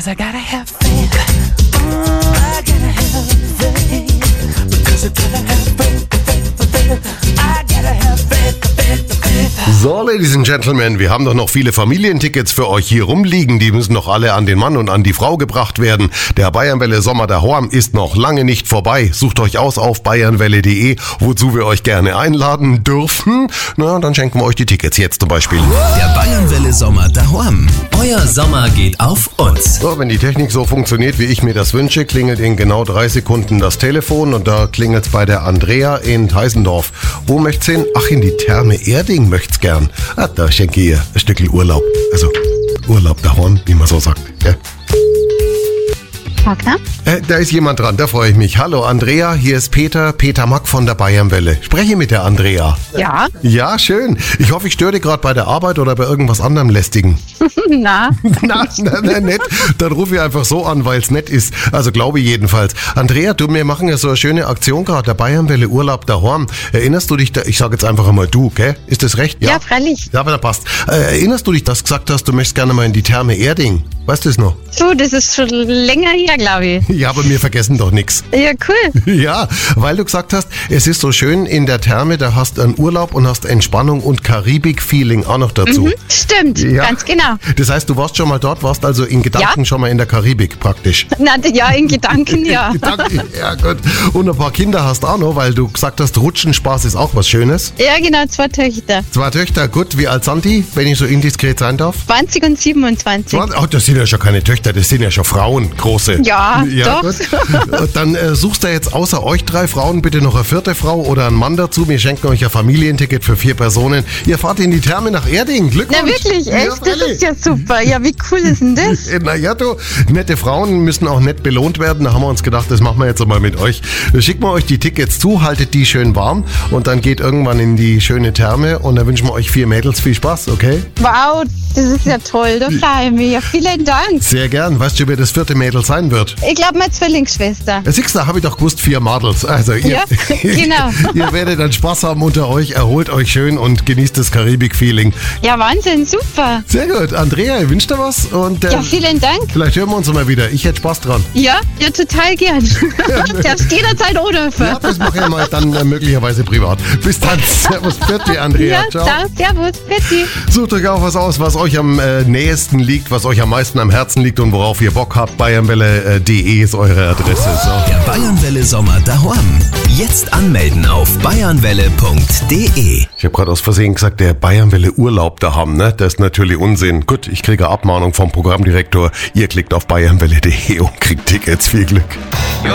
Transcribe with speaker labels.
Speaker 1: 'cause I gotta have faith. I gotta have faith. Because I gotta have faith. I gotta have faith.
Speaker 2: So, Ladies and Gentlemen, wir haben doch noch viele Familientickets für euch hier rumliegen. Die müssen noch alle an den Mann und an die Frau gebracht werden. Der Bayernwelle Sommer daheim ist noch lange nicht vorbei. Sucht euch aus auf bayernwelle.de, wozu wir euch gerne einladen dürfen. Na, dann schenken wir euch die Tickets jetzt zum Beispiel.
Speaker 3: Der Bayernwelle Sommer daheim. Euer Sommer geht auf uns.
Speaker 2: So, wenn die Technik so funktioniert, wie ich mir das wünsche, klingelt in genau 3 Sekunden das Telefon und da klingelt's bei der Andrea in Teisendorf. Wo möcht's hin? Ach, in die Therme Erding möcht's gern. Ah, da schenke ich ihr ein Stückchen Urlaub. Also, Urlaub daheim, wie man so sagt. Ja.
Speaker 4: Wagner?
Speaker 2: Da ist jemand dran, da freue ich mich. Hallo Andrea, hier ist Peter Mack von der Bayernwelle. Spreche mit der Andrea.
Speaker 4: Ja.
Speaker 2: Ja, schön. Ich hoffe, ich störe dich gerade bei der Arbeit oder bei irgendwas anderem Lästigen.
Speaker 4: Na.
Speaker 2: Na, nett. Dann rufe ich einfach so an, weil es nett ist. Also glaube ich jedenfalls. Andrea, wir machen ja so eine schöne Aktion gerade, der Bayernwelle Urlaub daheim. Erinnerst du dich, ich sage jetzt einfach einmal du, gell? Ist das recht?
Speaker 4: Ja, freilich.
Speaker 2: Ja, aber da passt. Erinnerst du dich, dass du gesagt hast, du möchtest gerne mal in die Therme Erding? Weißt du es noch?
Speaker 4: So, das ist schon länger her, glaube ich.
Speaker 2: Ja, aber wir vergessen doch nichts.
Speaker 4: Ja, cool.
Speaker 2: Ja, weil du gesagt hast, es ist so schön in der Therme, da hast du einen Urlaub und hast Entspannung und Karibik-Feeling auch noch dazu.
Speaker 4: Stimmt,
Speaker 2: Ja.
Speaker 4: ganz genau.
Speaker 2: Das heißt, du warst schon mal dort, warst also in Gedanken schon mal in der Karibik praktisch.
Speaker 4: Na, ja, in Gedanken, ja.
Speaker 2: Gedanken, ja gut. Und ein paar Kinder hast du auch noch, weil du gesagt hast, Rutschenspaß ist auch was Schönes.
Speaker 4: Ja, genau, 2 Töchter.
Speaker 2: 2 Töchter, gut. Wie alt sind die, wenn ich so indiskret sein darf?
Speaker 4: 20 und 27.
Speaker 2: Oh, das sind ja schon keine Töchter, das sind ja schon Frauen, große.
Speaker 4: Ja, doch.
Speaker 2: Gut. Dann suchst du jetzt außer euch 3 Frauen bitte noch eine 4. Frau oder einen Mann dazu. Wir schenken euch ein Familienticket für 4 Personen. Ihr fahrt in die Therme nach Erding. Glückwunsch.
Speaker 4: Na wirklich,
Speaker 2: Ja,
Speaker 4: echt? Das
Speaker 2: freilich.
Speaker 4: ist ja super. Ja, wie cool ist denn das?
Speaker 2: Naja, du, nette Frauen müssen auch nett belohnt werden. Da haben wir uns gedacht, das machen wir jetzt einmal mit euch. Da schicken wir euch die Tickets zu, haltet die schön warm und dann geht irgendwann in die schöne Therme und dann wünschen wir euch 4 Mädels viel Spaß, okay?
Speaker 4: Wow, das ist ja toll. Da freue ich mich. Ja, vielen Dank.
Speaker 2: Sehr gern. Weißt du, wer das 4. Mädel sein wird?
Speaker 4: Ich glaube, meine Zwillingsschwester.
Speaker 2: Siehst du, habe ich doch gewusst, 4 Mädels. Also ihr,
Speaker 4: Ja, genau.
Speaker 2: ihr werdet dann Spaß haben unter euch, erholt euch schön und genießt das Karibik-Feeling.
Speaker 4: Ja, Wahnsinn, super.
Speaker 2: Sehr gut. Andrea, ich wünsche dir was und
Speaker 4: Ja, vielen Dank.
Speaker 2: vielleicht hören wir uns mal wieder. Ich hätte Spaß dran.
Speaker 4: Ja, total gern. Darfst jederzeit anrufen.
Speaker 2: Ja, das mache ich mal dann möglicherweise privat. Bis dann. Servus, bitte, Andrea.
Speaker 4: Ja,
Speaker 2: Ciao.
Speaker 4: servus, bitte.
Speaker 2: Sucht euch auch was aus, was euch am nächsten liegt, was euch am meisten am Herzen liegt und worauf ihr Bock habt. Bayernwelle.de ist eure Adresse. So.
Speaker 3: Der Bayernwelle Sommer daheim. Jetzt anmelden auf bayernwelle.de.
Speaker 2: Ich habe gerade aus Versehen gesagt, der Bayernwelle Urlaub da haben, ne? Das ist natürlich Unsinn. Gut, ich kriege eine Abmahnung vom Programmdirektor. Ihr klickt auf bayernwelle.de und kriegt Tickets. Viel Glück.